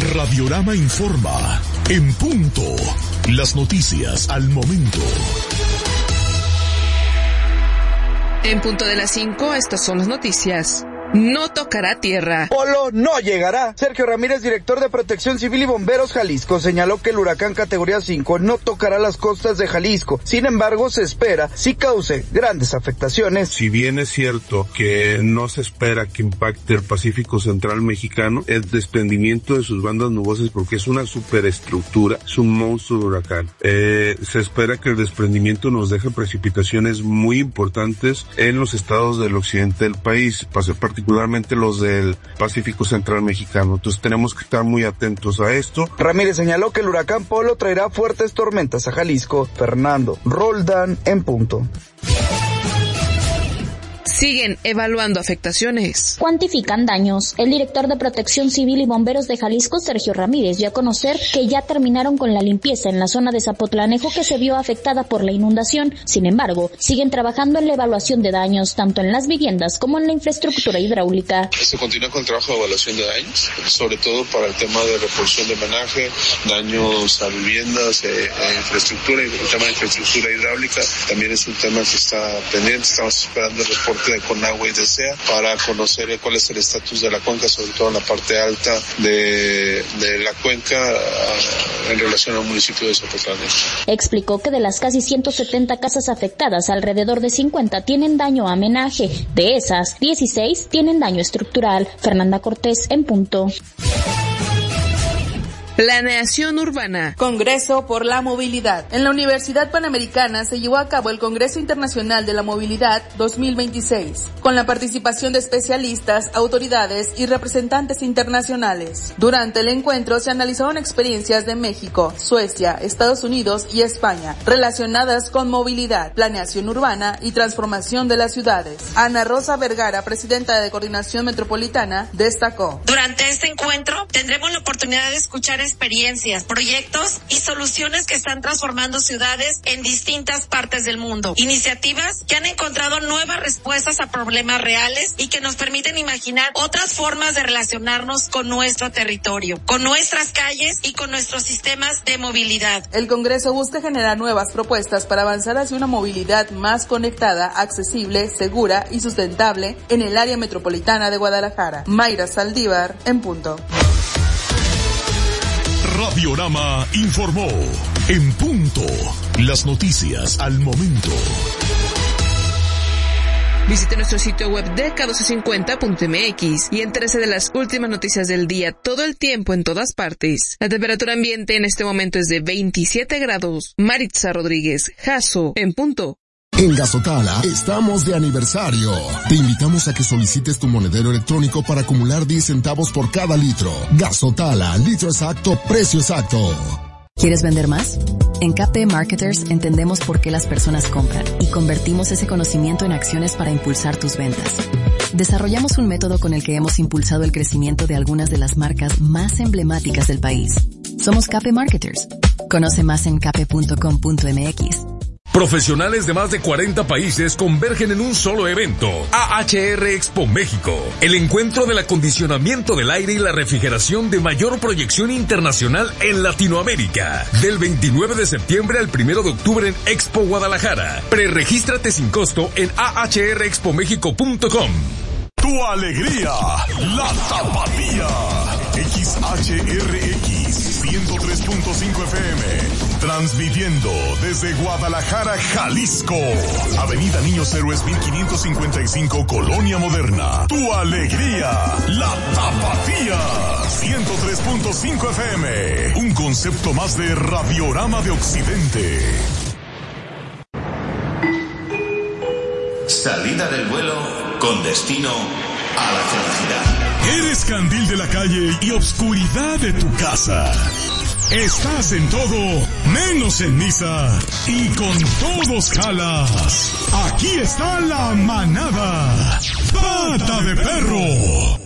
Radiorama informa. En punto. Las noticias al momento. En punto de las 5, estas son las noticias. No tocará tierra. Polo no llegará. Sergio Ramírez, director de Protección Civil y Bomberos Jalisco, señaló que el huracán categoría 5 no tocará las costas de Jalisco. Sin embargo, se espera sí cause grandes afectaciones. Si bien es cierto que no se espera que impacte el Pacífico Central mexicano, el desprendimiento de sus bandas nubosas, porque es una superestructura, es un monstruo de huracán. Se espera que el desprendimiento nos deje precipitaciones muy importantes en los estados del occidente del país, particularmente los del Pacífico Central mexicano. Entonces tenemos que estar muy atentos a esto. Ramírez señaló que el huracán Polo traerá fuertes tormentas a Jalisco. Fernando Roldán, en punto. Siguen evaluando afectaciones. Cuantifican daños. El director de Protección Civil y Bomberos de Jalisco, Sergio Ramírez, dio a conocer que ya terminaron con la limpieza en la zona de Zapotlanejo que se vio afectada por la inundación. Sin embargo, siguen trabajando en la evaluación de daños, tanto en las viviendas como en la infraestructura hidráulica. Se continúa con el trabajo de evaluación de daños, sobre todo para el tema de reposición de drenaje, daños a viviendas, infraestructura, y el tema de infraestructura hidráulica también es un tema que está pendiente. Estamos esperando el reporte de Conagua y de SEA para conocer cuál es el estatus de la cuenca, sobre todo en la parte alta de la cuenca en relación al municipio de Zapotlán. Explicó que de las casi 170 casas afectadas, alrededor de 50 tienen daño a amenaje. De esas, 16 tienen daño estructural. Fernanda Cortés, en punto. Planeación urbana. Congreso por la movilidad. En la Universidad Panamericana se llevó a cabo el Congreso Internacional de la Movilidad 2026, con la participación de especialistas, autoridades y representantes internacionales. Durante el encuentro se analizaron experiencias de México, Suecia, Estados Unidos y España, relacionadas con movilidad, planeación urbana y transformación de las ciudades. Ana Rosa Vergara, presidenta de Coordinación Metropolitana, destacó: durante este encuentro tendremos la oportunidad de escuchar experiencias, proyectos y soluciones que están transformando ciudades en distintas partes del mundo. Iniciativas que han encontrado nuevas respuestas a problemas reales y que nos permiten imaginar otras formas de relacionarnos con nuestro territorio, con nuestras calles y con nuestros sistemas de movilidad. El Congreso busca generar nuevas propuestas para avanzar hacia una movilidad más conectada, accesible, segura y sustentable en el área metropolitana de Guadalajara. Mayra Saldívar, en punto. Radiorama informó. En punto. Las noticias al momento. Visite nuestro sitio web k1250.mx y entérese de las últimas noticias del día todo el tiempo en todas partes. La temperatura ambiente en este momento es de 27 grados. Maritza Rodríguez, Jaso, en punto. En Gasotala estamos de aniversario. Te invitamos a que solicites tu monedero electrónico para acumular 10 centavos por cada litro. Gasotala, litro exacto, precio exacto. ¿Quieres vender más? En KP Marketers entendemos por qué las personas compran y convertimos ese conocimiento en acciones para impulsar tus ventas. Desarrollamos un método con el que hemos impulsado el crecimiento de algunas de las marcas más emblemáticas del país. Somos KP Marketers. Conoce más en kp.com.mx. Profesionales de más de 40 países convergen en un solo evento. AHR Expo México. El encuentro del acondicionamiento del aire y la refrigeración de mayor proyección internacional en Latinoamérica. Del 29 de septiembre al 1 de octubre en Expo Guadalajara. Preregístrate sin costo en ahrexpomexico.com. Tu alegría, la tapatía. XHRX 103.5 FM. Transmitiendo desde Guadalajara, Jalisco. Avenida Niños Héroes 1555, Colonia Moderna. Tu alegría, la tapatía. 103.5 FM. Un concepto más de Radiorama de Occidente. Salida del vuelo con destino a la felicidad. Eres candil de la calle y obscuridad de tu casa. Estás en todo, menos en misa. Y con todos jalas. Aquí está la manada. Pata de perro.